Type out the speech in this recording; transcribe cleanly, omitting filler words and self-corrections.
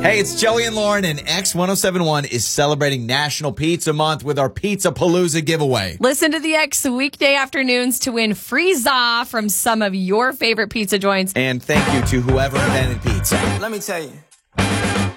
Hey, it's Joey and Lauren, and X1071 is celebrating National Pizza Month with our Pizza Palooza giveaway. Listen to the X weekday afternoons to win free za from some of your favorite pizza joints. And thank you to whoever invented pizza. Let me tell you.